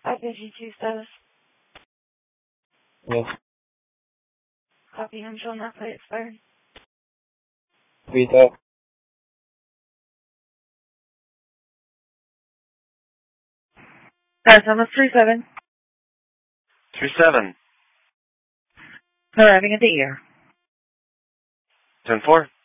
552 status. Yes. Copy, I'm showing that plate expired. Read that. Pass almost 37. 37. Arriving at the ear. 10-4.